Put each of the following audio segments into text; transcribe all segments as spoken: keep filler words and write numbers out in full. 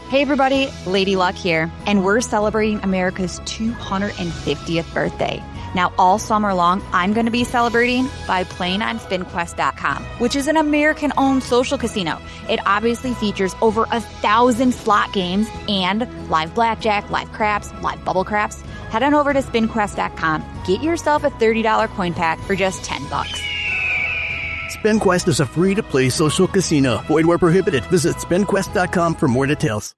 Hey everybody, Lady Luck here, and we're celebrating America's two hundred fiftieth birthday. Now, all summer long, I'm going to be celebrating by playing on spin quest dot com, which is an American-owned social casino. It obviously features over a thousand slot games and live blackjack, live craps, live bubble craps. Head on over to spin quest dot com. Get yourself a thirty dollars coin pack for just ten bucks. SpinQuest is a free-to-play social casino. Void where prohibited. Visit spin quest dot com for more details.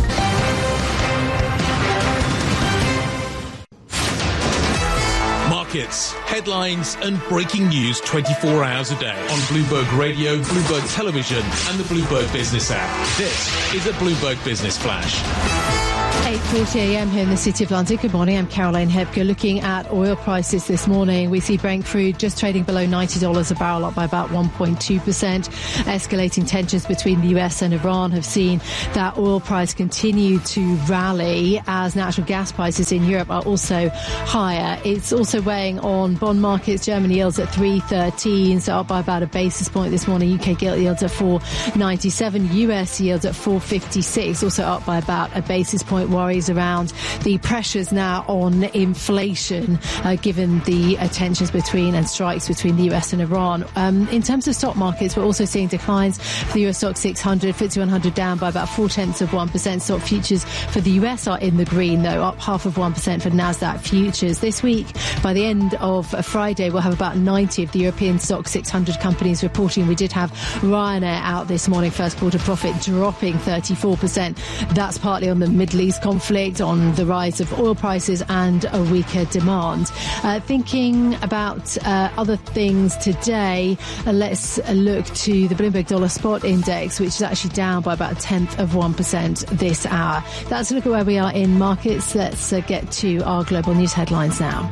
Markets, headlines and breaking news twenty-four hours a day on Bloomberg Radio, Bloomberg Television and the Bloomberg Business app. This is a Bloomberg Business Flash. eight forty a.m. here in the City of London. Good morning, I'm Caroline Hebke. Looking at oil prices this morning, we see Brent crude just trading below ninety dollars a barrel, up by about one point two percent. Escalating tensions between the U S and Iran have seen that oil price continue to rally as natural gas prices in Europe are also higher. It's also weighing on bond markets. Germany yields at three thirteen, so up by about a basis point this morning. U K gilt yields at four ninety-seven. U S yields at four fifty-six, also up by about a basis point. Worries around the pressures now on inflation, uh, given the uh, tensions between and strikes between the U S and Iran. Um, in terms of stock markets, we're also seeing declines for the U S stock six hundred, F T S E one hundred down by about four tenths of one percent. Stock futures for the U S are in the green, though, up half of one percent for NASDAQ futures. This week, by the end of Friday, we'll have about ninety of the European stock six hundred companies reporting. We did have Ryanair out this morning, first quarter profit dropping thirty-four percent. That's partly on the Middle East conflict, on the rise of oil prices and a weaker demand. Uh, thinking about uh, other things today, uh, let's look to the Bloomberg Dollar Spot Index, which is actually down by about a tenth of one percent this hour. That's a look at where we are in markets. Let's uh, get to our global news headlines now.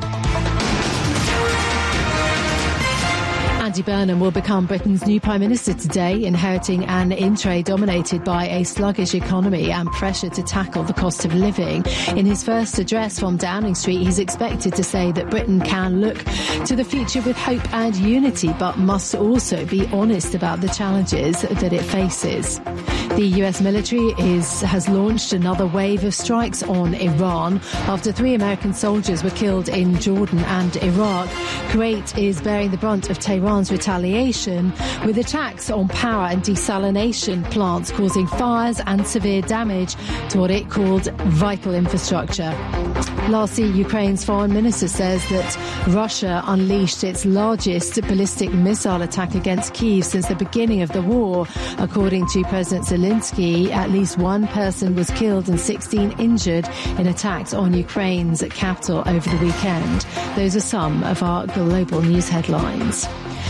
Andy Burnham will become Britain's new Prime Minister today, inheriting an in-trade dominated by a sluggish economy and pressure to tackle the cost of living. In his first address from Downing Street, he's expected to say that Britain can look to the future with hope and unity, but must also be honest about the challenges that it faces. The U S military is, has launched another wave of strikes on Iran after three American soldiers were killed in Jordan and Iraq. Kuwait is bearing the brunt of Tehran's retaliation, with attacks on power and desalination plants causing fires and severe damage to what it called vital infrastructure. Lastly, Ukraine's foreign minister says that Russia unleashed its largest ballistic missile attack against Kyiv since the beginning of the war. According to President Zelensky, at least one person was killed and sixteen injured in attacks on Ukraine's capital over the weekend. Those are some of our global news headlines.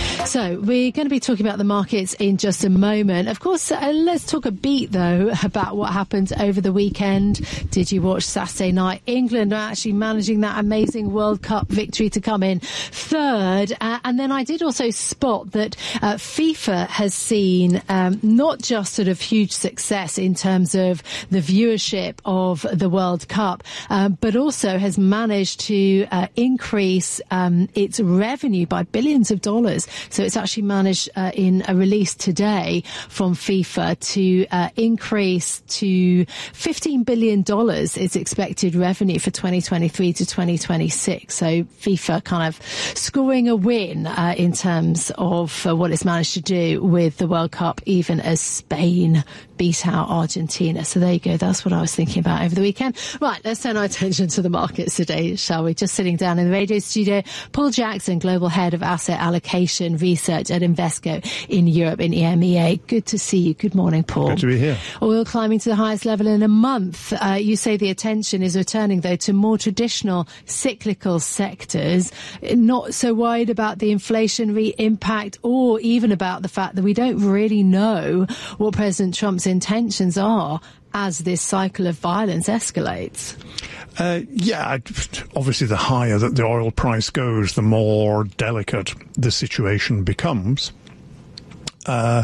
So we're going to be talking about the markets in just a moment. Of course, uh, let's talk a beat, though, about what happened over the weekend. Did you watch Saturday night? England are actually managing that amazing World Cup victory to come in third. Uh, and then I did also spot that uh, FIFA has seen um, not just sort of huge success in terms of the viewership of the World Cup, uh, but also has managed to uh, increase um, its revenue by billions of dollars. So it's actually managed uh, in a release today from FIFA to uh, increase to fifteen billion dollars its expected revenue for twenty twenty-three to twenty twenty-six. So FIFA kind of scoring a win uh, in terms of uh, what it's managed to do with the World Cup, even as Spain beat out Argentina. So there you go. That's what I was thinking about over the weekend. Right, let's turn our attention to the markets today, shall we? Just sitting down in the radio studio, Paul Jackson, Global Head of Asset Allocation Research at Invesco in Europe in E M E A. Good to see you. Good morning, Paul. Good to be here. Oil climbing to the highest level in a month. Uh, you say the attention is returning, though, to more traditional cyclical sectors. Not so worried about the inflationary impact or even about the fact that we don't really know what President Trump's intentions are as this cycle of violence escalates. Uh, yeah, obviously the higher that the oil price goes, the more delicate the situation becomes. Uh,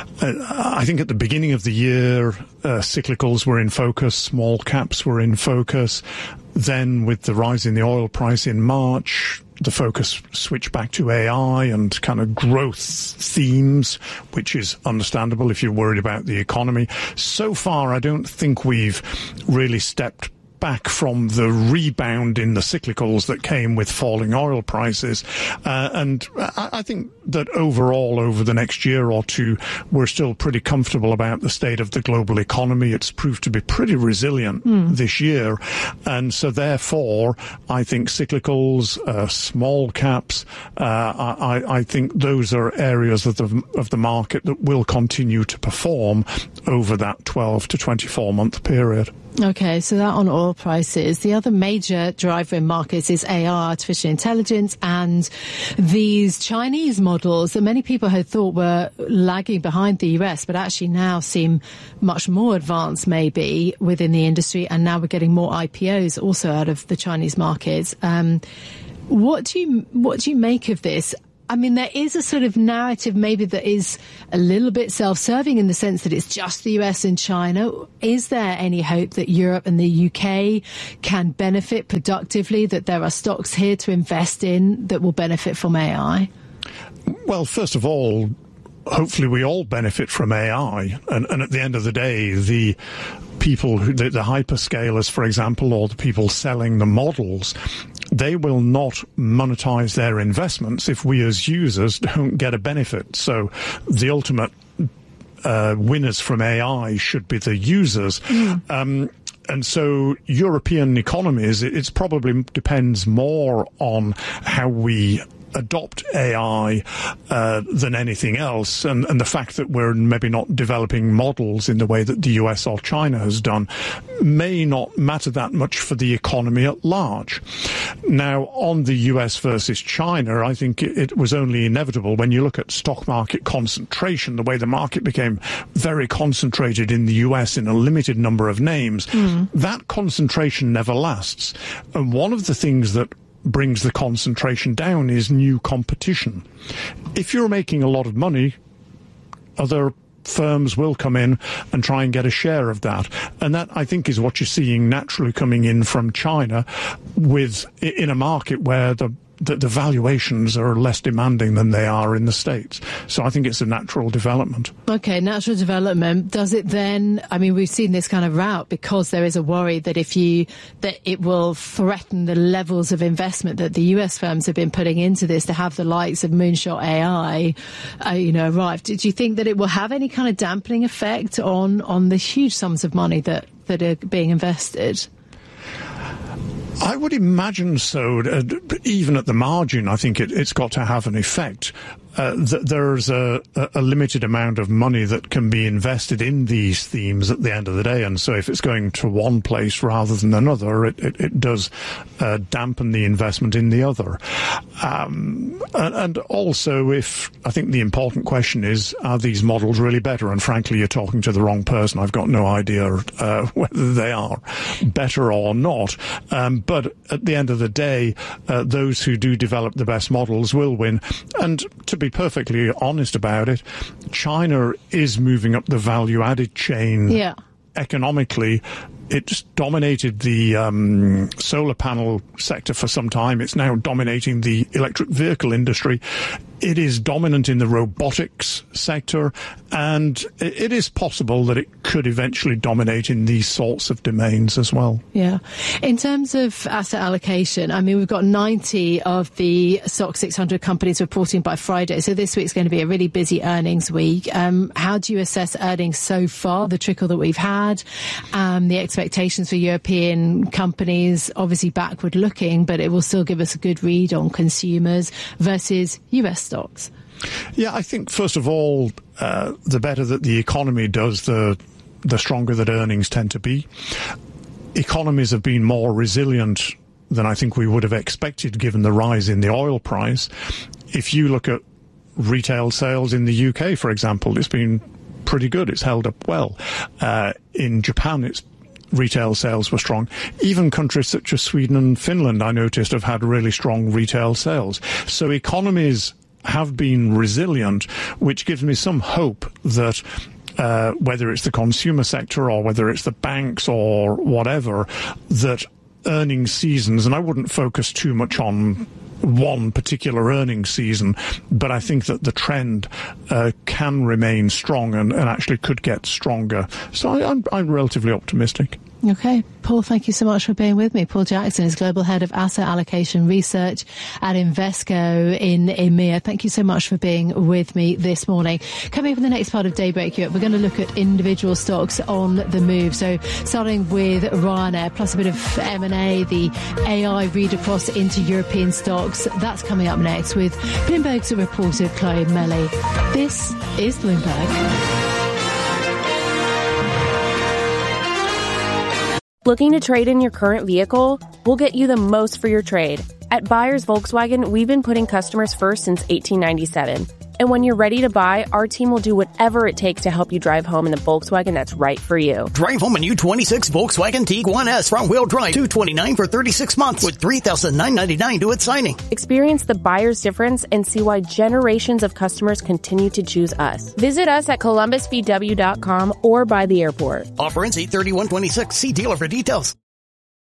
I think at the beginning of the year, uh, cyclicals were in focus, small caps were in focus. Then with the rise in the oil price in March, the focus switched back to A I and kind of growth themes, which is understandable if you're worried about the economy. So far, I don't think we've really stepped back from the rebound in the cyclicals that came with falling oil prices. Uh, and I, I think that overall, over the next year or two, we're still pretty comfortable about the state of the global economy. It's proved to be pretty resilient mm. this year. And so therefore, I think cyclicals, uh, small caps, uh, I, I think those are areas of the, of the market that will continue to perform over that twelve to twenty-four month period. Okay, so that on oil prices. The other major driver in markets is A I, artificial intelligence, and these Chinese models that many people had thought were lagging behind the U S, but actually now seem much more advanced maybe within the industry, and now we're getting more I P Os also out of the Chinese markets. Um, what do you what do you make of this? I mean, there is a sort of narrative maybe that is a little bit self-serving in the sense that it's just the U S and China. Is there any hope that Europe and the U K can benefit productively, that there are stocks here to invest in that will benefit from A I? Well, first of all, hopefully we all benefit from A I. And, and at the end of the day, the people, who, the, the hyperscalers, for example, or the people selling the models, they will not monetize their investments if we as users don't get a benefit. So the ultimate uh, winners from A I should be the users. Mm. Um, and so European economies, it it's probably depends more on how we adopt A I uh, than anything else, and, and the fact that we're maybe not developing models in the way that the U S or China has done may not matter that much for the economy at large. Now, on the U S versus China, I think it, it was only inevitable when you look at stock market concentration, the way the market became very concentrated in the U S in a limited number of names, mm. that concentration never lasts. And one of the things that brings the concentration down is new competition. If you're making a lot of money, other firms will come in and try and get a share of that. And that, I think, is what you're seeing naturally coming in from China, with in a market where the the, the valuations are less demanding than they are in the States. So I think it's a natural development. Okay, natural development. Does it then, I mean, we've seen this kind of route because there is a worry that if you, that it will threaten the levels of investment that the U S firms have been putting into this to have the likes of Moonshot A I, uh, you know, arrive. Do you think that it will have any kind of dampening effect on, on the huge sums of money that, that are being invested? I would imagine so. Uh, even at the margin, I think it, it's got to have an effect. Uh, th- there's a, a limited amount of money that can be invested in these themes at the end of the day, and so if it's going to one place rather than another, it, it, it does uh, dampen the investment in the other. Um, and, and also, if I think the important question is, are these models really better? And frankly, you're talking to the wrong person. I've got no idea uh, whether they are better or not. Um, but at the end of the day, uh, those who do develop the best models will win. And to be perfectly honest about it, China is moving up the value-added chain yeah. economically. It's dominated the um, solar panel sector for some time. It's now dominating the electric vehicle industry. It is dominant in the robotics sector, and it is possible that it could eventually dominate in these sorts of domains as well. Yeah. In terms of asset allocation, I mean, we've got ninety of the S O X six hundred companies reporting by Friday, so this week's going to be a really busy earnings week. Um, how do you assess earnings so far, the trickle that we've had, um, the expectations for European companies, obviously backward looking, but it will still give us a good read on consumers versus U S stocks? Yeah, I think, first of all, uh, the better that the economy does, the the stronger that earnings tend to be. Economies have been more resilient than I think we would have expected given the rise in the oil price. If you look at retail sales in the U K, for example, it's been pretty good. It's held up well. Uh, in Japan, it's retail sales were strong. Even countries such as Sweden and Finland, I noticed, have had really strong retail sales. So economies have been resilient, which gives me some hope that uh, whether it's the consumer sector or whether it's the banks or whatever, that earnings seasons, and I wouldn't focus too much on one particular earnings season, but I think that the trend uh, can remain strong and, and actually could get stronger. So I, I'm, I'm relatively optimistic. Okay. Paul, thank you so much for being with me. Paul Jackson is Global Head of Asset Allocation Research at Invesco in EMEA. Thank you so much for being with me this morning. Coming up in the next part of Daybreak Europe, we're going to look at individual stocks on the move. So starting with Ryanair, plus a bit of M and A, the A I read across into European stocks. That's coming up next with Bloomberg's reporter Chloe Melly. This is Bloomberg. Looking to trade in your current vehicle? We'll get you the most for your trade. At Buyers Volkswagen, we've been putting customers first since eighteen ninety-seven. And when you're ready to buy, our team will do whatever it takes to help you drive home in the Volkswagen that's right for you. Drive home a new twenty-six Volkswagen Tiguan S front-wheel drive, two hundred twenty-nine dollars for thirty-six months with three thousand nine hundred ninety-nine dollars to its signing. Experience the buyer's difference and see why generations of customers continue to choose us. Visit us at columbus v w dot com or by the airport. Offer ends eight thirty-one twenty-six. See dealer for details.